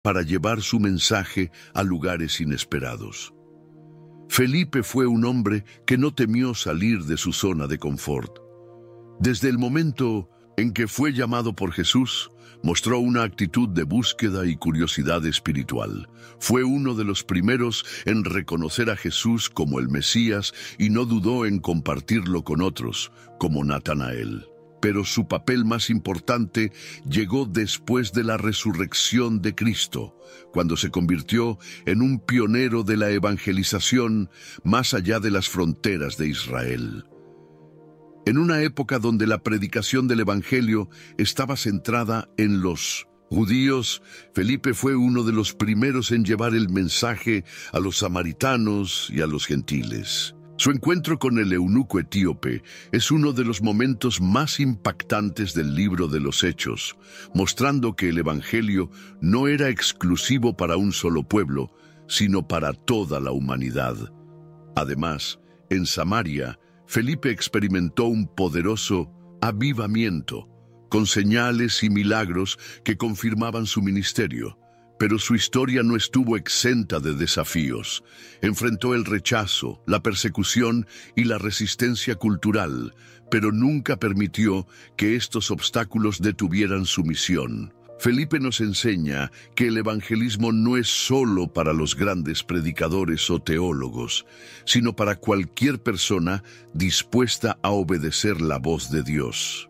para llevar su mensaje a lugares inesperados. Felipe fue un hombre que no temió salir de su zona de confort. Desde el momento en que fue llamado por Jesús, mostró una actitud de búsqueda y curiosidad espiritual. Fue uno de los primeros en reconocer a Jesús como el Mesías y no dudó en compartirlo con otros, como Natanael. Pero su papel más importante llegó después de la resurrección de Cristo, cuando se convirtió en un pionero de la evangelización más allá de las fronteras de Israel. En una época donde la predicación del Evangelio estaba centrada en los judíos, Felipe fue uno de los primeros en llevar el mensaje a los samaritanos y a los gentiles. Su encuentro con el eunuco etíope es uno de los momentos más impactantes del libro de los Hechos, mostrando que el Evangelio no era exclusivo para un solo pueblo, sino para toda la humanidad. Además, en Samaria, Felipe experimentó un poderoso avivamiento, con señales y milagros que confirmaban su ministerio. Pero su historia no estuvo exenta de desafíos. Enfrentó el rechazo, la persecución y la resistencia cultural, pero nunca permitió que estos obstáculos detuvieran su misión. Felipe nos enseña que el evangelismo no es solo para los grandes predicadores o teólogos, sino para cualquier persona dispuesta a obedecer la voz de Dios.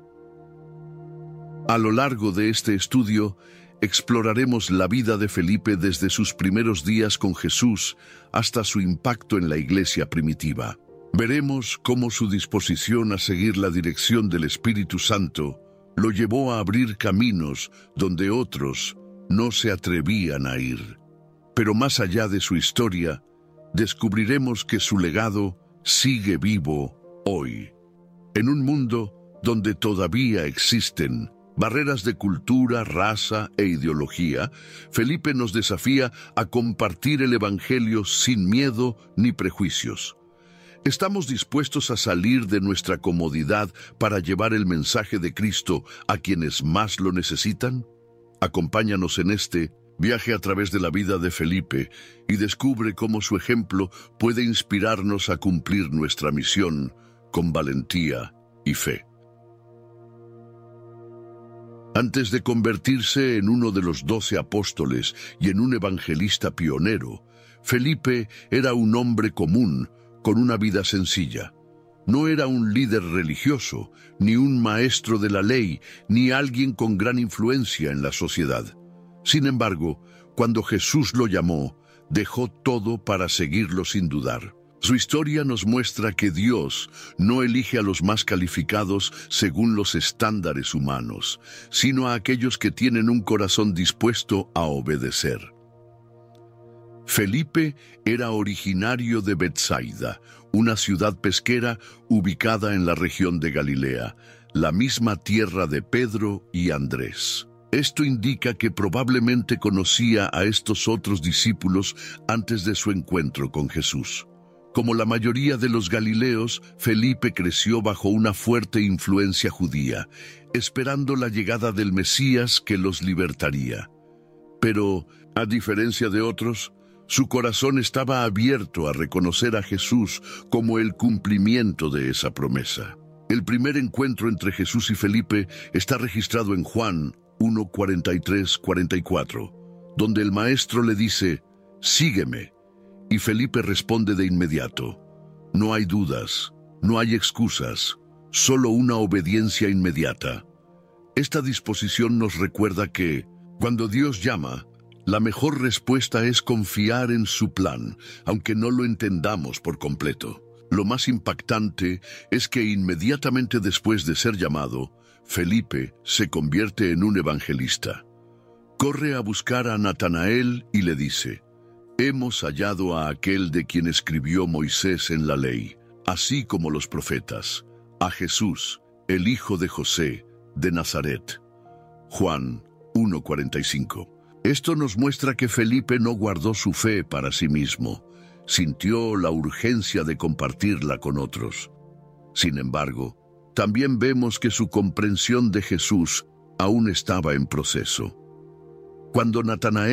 A lo largo de este estudio, exploraremos la vida de Felipe desde sus primeros días con Jesús hasta su impacto en la iglesia primitiva. Veremos cómo su disposición a seguir la dirección del Espíritu Santo lo llevó a abrir caminos donde otros no se atrevían a ir. Pero más allá de su historia, descubriremos que su legado sigue vivo hoy. En un mundo donde todavía existen barreras de cultura, raza e ideología, Felipe nos desafía a compartir el Evangelio sin miedo ni prejuicios. ¿Estamos dispuestos a salir de nuestra comodidad para llevar el mensaje de Cristo a quienes más lo necesitan? Acompáñanos en este viaje a través de la vida de Felipe y descubre cómo su ejemplo puede inspirarnos a cumplir nuestra misión con valentía y fe. Antes de convertirse en uno de los 12 apóstoles y en un evangelista pionero, Felipe era un hombre común, con una vida sencilla. No era un líder religioso, ni un maestro de la ley, ni alguien con gran influencia en la sociedad. Sin embargo, cuando Jesús lo llamó, dejó todo para seguirlo sin dudar. Su historia nos muestra que Dios no elige a los más calificados según los estándares humanos, sino a aquellos que tienen un corazón dispuesto a obedecer. Felipe era originario de Betsaida, una ciudad pesquera ubicada en la región de Galilea, la misma tierra de Pedro y Andrés. Esto indica que probablemente conocía a estos otros discípulos antes de su encuentro con Jesús. Como la mayoría de los galileos, Felipe creció bajo una fuerte influencia judía, esperando la llegada del Mesías que los libertaría. Pero, a diferencia de otros, su corazón estaba abierto a reconocer a Jesús como el cumplimiento de esa promesa. El primer encuentro entre Jesús y Felipe está registrado en Juan 1:43-44, donde el maestro le dice, «Sígueme», y Felipe responde de inmediato, «No hay dudas, no hay excusas, solo una obediencia inmediata». Esta disposición nos recuerda que, cuando Dios llama, la mejor respuesta es confiar en su plan, aunque no lo entendamos por completo. Lo más impactante es que inmediatamente después de ser llamado, Felipe se convierte en un evangelista. Corre a buscar a Natanael y le dice, «Hemos hallado a aquel de quien escribió Moisés en la ley, así como los profetas, a Jesús, el hijo de José, de Nazaret». Juan 1:45. Esto nos muestra que Felipe no guardó su fe para sí mismo, sintió la urgencia de compartirla con otros. Sin embargo, también vemos que su comprensión de Jesús aún estaba en proceso. Cuando Natanael